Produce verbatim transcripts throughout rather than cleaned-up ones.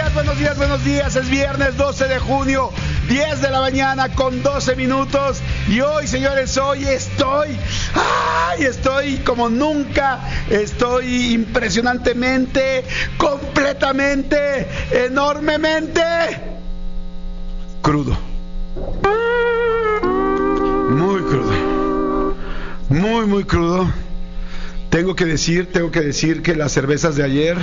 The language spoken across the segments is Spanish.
días, buenos días, buenos días. Es viernes doce de junio, diez de la mañana con doce minutos. Y hoy, señores, hoy estoy, ¡ay! Estoy como nunca. Estoy impresionantemente, completamente, enormemente crudo. Muy crudo. Muy, muy crudo. Tengo que decir, tengo que decir que las cervezas de ayer,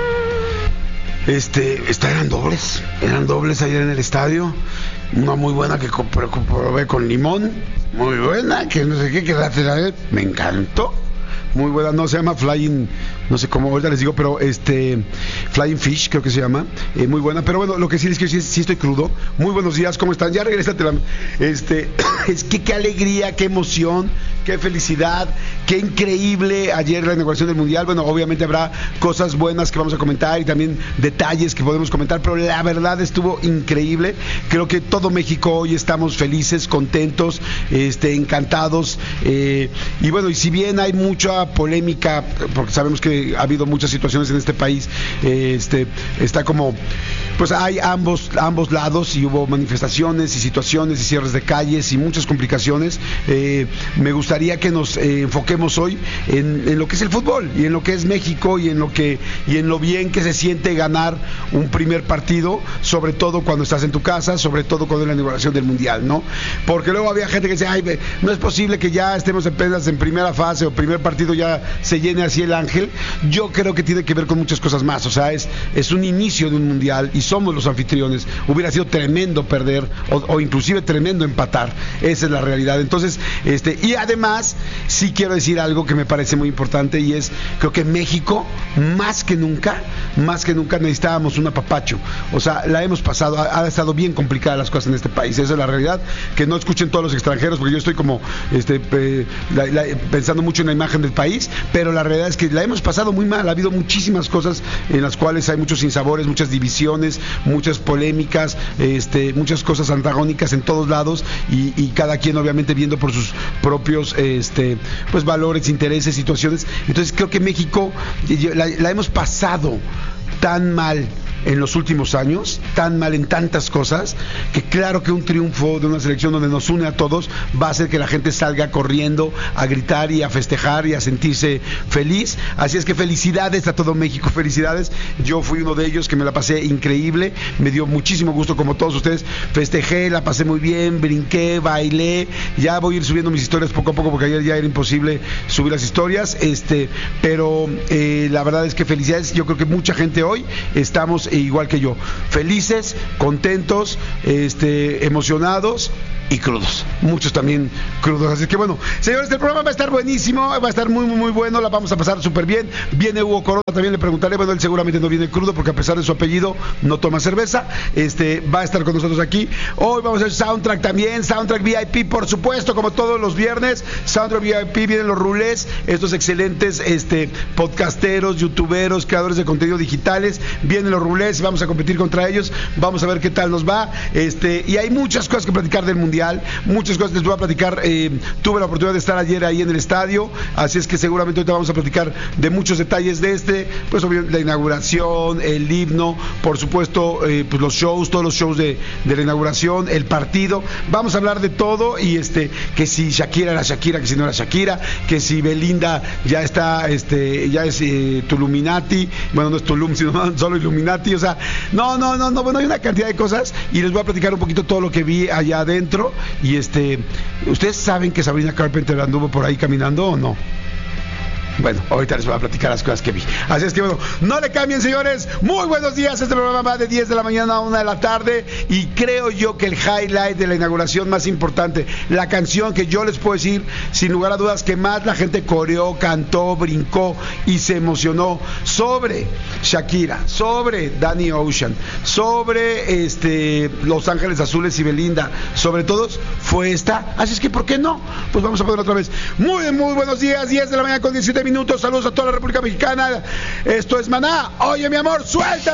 este, esta eran dobles, eran dobles ayer en el estadio. Una muy buena que probé con limón, muy buena, que no sé qué, que me encantó. Muy buena, no, se llama Flying, no sé cómo, ahorita les digo, pero este, Flying Fish creo que se llama, eh, muy buena, pero bueno, lo que sí es que sí, sí estoy crudo. Muy buenos días, ¿cómo están? Ya regresaste, la, este, es que qué alegría, qué emoción, qué felicidad, qué increíble ayer la inauguración del Mundial. Bueno, obviamente habrá cosas buenas que vamos a comentar y también detalles que podemos comentar, pero la verdad estuvo increíble. Creo que todo México hoy estamos felices, contentos, este, encantados, eh, y bueno, y si bien hay mucha polémica, porque sabemos que ha habido muchas situaciones en este país, eh, este, está como, pues hay ambos, ambos lados, y hubo manifestaciones y situaciones y cierres de calles y muchas complicaciones. eh, me gustaría que nos eh, enfoquemos hoy en, en lo que es el fútbol y en lo que es México y en lo que y en lo bien que se siente ganar un primer partido, sobre todo cuando estás en tu casa, sobre todo cuando es la inauguración del Mundial, ¿no? Porque luego había gente que decía, ay, no es posible que ya estemos apenas en primera fase o primer partido ya se llene así el ángel. Yo creo que tiene que ver con muchas cosas más. O sea, es, es un inicio de un mundial y somos los anfitriones. Hubiera sido tremendo perder o, o inclusive tremendo empatar. Esa es la realidad. Entonces, este, y además, sí quiero decir algo que me parece muy importante, y es, creo que México, más que nunca, más que nunca necesitábamos un apapacho. O sea, la hemos pasado, ha, ha estado bien complicada las cosas en este país. Esa es la realidad. Que no escuchen todos los extranjeros, porque yo estoy como este, eh, la, la, pensando mucho en la imagen del país, pero la realidad es que la hemos pasado muy mal. Ha habido muchísimas cosas en las cuales hay muchos sinsabores, muchas divisiones, muchas polémicas, este, muchas cosas antagónicas en todos lados, y, y cada quien obviamente viendo por sus propios este, pues valores, intereses, situaciones. Entonces creo que México la, la hemos pasado tan mal en los últimos años, tan mal en tantas cosas, que claro que un triunfo de una selección donde nos une a todos va a hacer que la gente salga corriendo a gritar y a festejar y a sentirse feliz. Así es que felicidades a todo México, felicidades. Yo fui uno de ellos que me la pasé increíble, me dio muchísimo gusto como todos ustedes, festejé, la pasé muy bien, brinqué, bailé. Ya voy a ir subiendo mis historias poco a poco porque ayer ya era imposible subir las historias, este, pero eh, la verdad es que felicidades. Yo creo que mucha gente hoy estamos igual que yo, felices, contentos, este, emocionados y crudos, muchos también crudos. Así que bueno, señores, el programa va a estar buenísimo, va a estar muy muy muy bueno, la vamos a pasar súper bien. Viene Hugo Corona, también le preguntaré, bueno, él seguramente no viene crudo porque a pesar de su apellido no toma cerveza. Este, va a estar con nosotros aquí. Hoy vamos a hacer Soundtrack también, Soundtrack V I P, por supuesto, como todos los viernes. Soundtrack V I P, vienen los rulés, estos excelentes este, podcasteros, youtuberos, creadores de contenido digitales, vienen los rulés, vamos a competir contra ellos, vamos a ver qué tal nos va, este, y hay muchas cosas que platicar del Mundial, muchas cosas les voy a platicar. eh, tuve la oportunidad de estar ayer ahí en el estadio, así es que seguramente ahorita vamos a platicar de muchos detalles de este, pues obviamente la inauguración, el himno, por supuesto, eh, pues los shows, todos los shows de, de la inauguración, el partido, vamos a hablar de todo, y este, que si Shakira era Shakira, que si no era Shakira, que si Belinda ya está, este, ya es eh, Tuluminati, bueno, no es Tulum, sino solo Illuminati. O sea, no, no, no, no, bueno, hay una cantidad de cosas y les voy a platicar un poquito todo lo que vi allá adentro. Y este, ¿ustedes saben que Sabrina Carpenter anduvo por ahí caminando o no? Bueno, ahorita les voy a platicar las cosas que vi. Así es que bueno, no le cambien, señores. Muy buenos días. Este programa va de diez de la mañana a una de la tarde. Y creo yo que el highlight de la inauguración más importante, la canción que yo les puedo decir, sin lugar a dudas, que más la gente coreó, cantó, brincó y se emocionó sobre Shakira, sobre Danny Ocean, sobre este Los Ángeles Azules y Belinda, sobre todos, fue esta. Así es que, ¿por qué no? Pues vamos a poner otra vez. Muy, muy buenos días. diez de la mañana con diecisiete minutos. Saludos a toda la República Mexicana. Esto es Maná. Oye, mi amor, suelta.